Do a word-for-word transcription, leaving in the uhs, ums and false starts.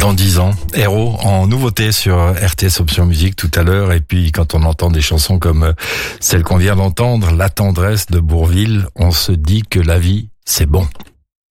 dans dix ans. Héros en nouveauté sur R T S Option Musique tout à l'heure. Et puis quand on entend des chansons comme celle qu'on vient d'entendre, La tendresse de Bourvil, on se dit que la vie, c'est bon.